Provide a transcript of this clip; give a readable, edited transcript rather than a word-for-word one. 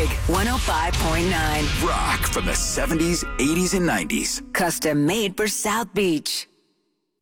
105.9. Rock from the 70s, 80s, and 90s. Custom made for South Beach.